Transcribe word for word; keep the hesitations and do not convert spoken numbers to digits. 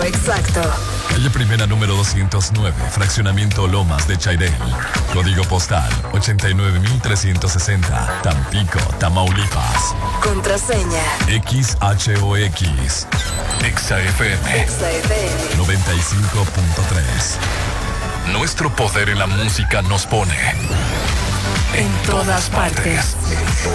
Exacto. Calle Primera número doscientos nueve, Fraccionamiento Lomas de Chairel. Código postal ochenta y nueve mil trescientos sesenta, Tampico, Tamaulipas. Contraseña X H O X. Exa F M. Exa F M noventa y cinco punto tres. Nuestro poder en la música nos pone en todas partes.